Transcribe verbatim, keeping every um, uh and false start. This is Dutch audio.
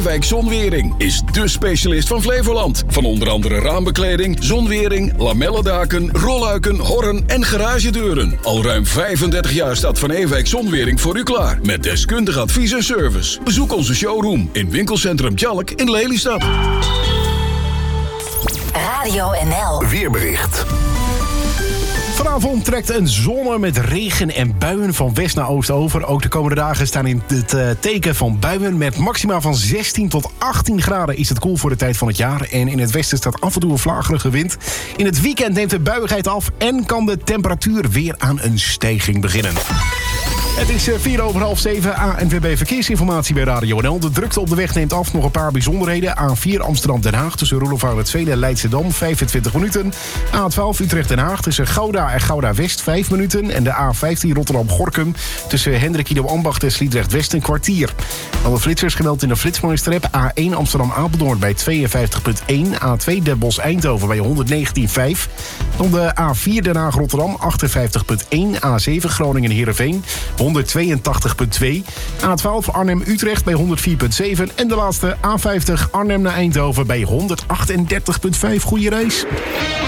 Ewijk Zonwering is dé specialist van Flevoland. Van onder andere raambekleding, zonwering, lamellendaken, rolluiken, horren en garagedeuren. Al ruim vijfendertig jaar staat Van Ewijk Zonwering voor u klaar. Met deskundig advies en service. Bezoek onze showroom in winkelcentrum Tjalk in Lelystad. Radio N L. Weerbericht. Vanavond trekt een zone met regen en buien van west naar oost over. Ook de komende dagen staan in het uh, teken van buien. Met maxima van zestien tot achttien graden is het koel voor de tijd van het jaar. En in het westen staat af en toe een vlagerige wind. In het weekend neemt de buiigheid af en kan de temperatuur weer aan een stijging beginnen. Het is vier over half zeven. A N W B Verkeersinformatie bij Radio N L. De drukte op de weg neemt af. Nog een paar bijzonderheden. A vier Amsterdam-Den Haag tussen Roelofaar-het-Tweede en Leidschendam vijfentwintig minuten. A twaalf Utrecht-Den Haag tussen Gouda en Gouda-West vijf minuten. En de A vijftien Rotterdam-Gorkum tussen Hendrikido-Ambacht en Sliedrecht-West een kwartier. Dan de flitsers gemeld in de Flitsmeister-app. A één Amsterdam-Apeldoorn bij tweeënvijftig komma één. A twee Den Bosch-Eindhoven bij honderdnegentien komma vijf. Dan de A vier Den Haag-Rotterdam achtenvijftig komma één. A zeven Groningen-Heerenveen honderdtweeëntachtig komma twee. A twaalf Arnhem-Utrecht bij honderdvier komma zeven. En de laatste A vijftig Arnhem naar Eindhoven bij honderdachtendertig komma vijf. Goeie reis.